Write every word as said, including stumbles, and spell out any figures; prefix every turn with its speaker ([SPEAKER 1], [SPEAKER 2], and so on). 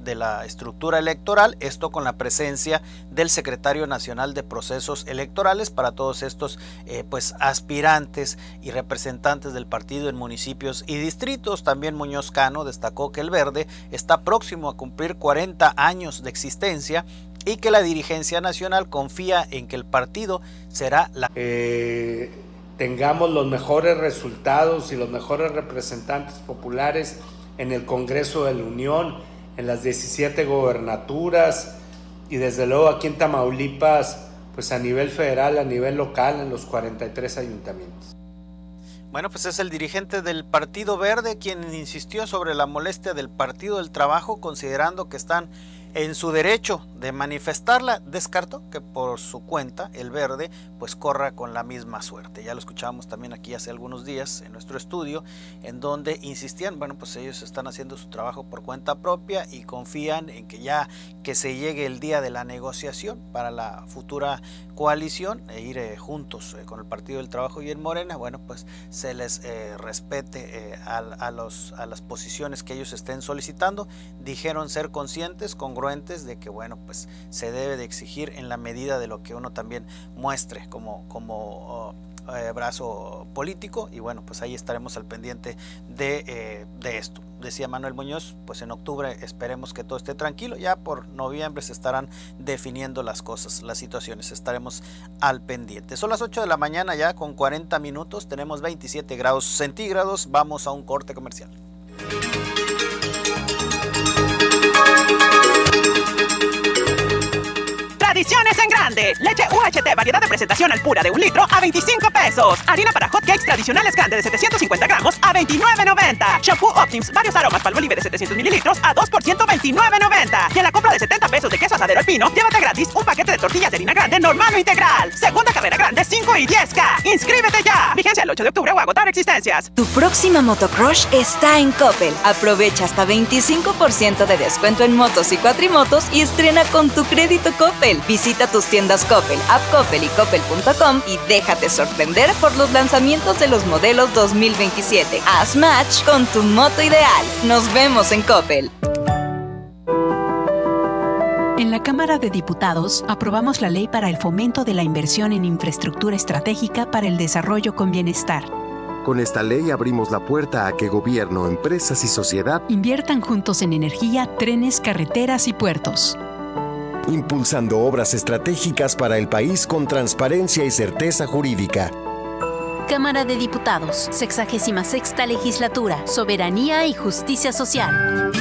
[SPEAKER 1] de la estructura electoral, esto con la presencia del secretario nacional de procesos electorales para todos estos eh, pues aspirantes y representantes del partido en municipios y distritos. También Muñoz Cano destacó que el Verde está próximo a cumplir cuarenta años de existencia y que la dirigencia nacional confía en que el partido será la...
[SPEAKER 2] Eh, tengamos los mejores resultados y los mejores representantes populares en el Congreso de la Unión, en las diecisiete gobernaturas y desde luego aquí en Tamaulipas, pues a nivel federal, a nivel local, en los cuarenta y tres ayuntamientos.
[SPEAKER 1] Bueno, pues es el dirigente del Partido Verde quien insistió sobre la molestia del Partido del Trabajo, considerando que están en su derecho de manifestarla. Descartó que por su cuenta el Verde pues corra con la misma suerte. Ya lo escuchábamos también aquí hace algunos días en nuestro estudio, en donde insistían, bueno, pues ellos están haciendo su trabajo por cuenta propia y confían en que ya que se llegue el día de la negociación para la futura coalición e ir eh, juntos eh, con el Partido del Trabajo y en Morena, bueno, pues se les eh, respete eh, a, a, los, a las posiciones que ellos estén solicitando. Dijeron ser conscientes, congruentes de que, bueno, pues se debe de exigir en la medida de lo que uno también muestre como, como uh, eh, brazo político, y bueno, pues ahí estaremos al pendiente de, eh, de esto. Decía Manuel Muñoz, pues en octubre esperemos que todo esté tranquilo, ya por noviembre se estarán definiendo las cosas, las situaciones, estaremos al pendiente. Son las ocho de la mañana ya con cuarenta minutos, tenemos veintisiete grados centígrados, vamos a un corte comercial.
[SPEAKER 3] Tradiciones en grande. Leche U H T, variedad de presentación al pura de un litro a veinticinco pesos. Harina para hot cakes tradicionales grande de setecientos cincuenta gramos a veintinueve noventa. Shampoo Optims, varios aromas Palmolive de setecientos mililitros a dos por ciento veintinueve noventa. Y en la compra de setenta pesos de queso asadero alpino, llévate gratis un paquete de tortillas de harina grande normal o integral. Segunda carrera grande cinco y diez K. Inscríbete ya. Vigencia el ocho de octubre o agotar existencias.
[SPEAKER 4] Tu próxima motocrush está en Coppel. Aprovecha hasta veinticinco por ciento de descuento en motos y cuatrimotos y estrena con tu crédito Coppel. Visita tus tiendas Coppel, App Coppel y Coppel punto com y déjate sorprender por los lanzamientos de los modelos dos mil veintisiete. Haz match con tu moto ideal. Nos vemos en Coppel.
[SPEAKER 5] En la Cámara de Diputados aprobamos la ley para el fomento de la inversión en infraestructura estratégica para el desarrollo con bienestar.
[SPEAKER 6] Con esta ley abrimos la puerta a que gobierno, empresas y sociedad
[SPEAKER 5] inviertan juntos en energía, trenes, carreteras y puertos,
[SPEAKER 6] impulsando obras estratégicas para el país con transparencia y certeza jurídica.
[SPEAKER 7] Cámara de Diputados, sexagésima sexta legislatura, Soberanía y Justicia Social.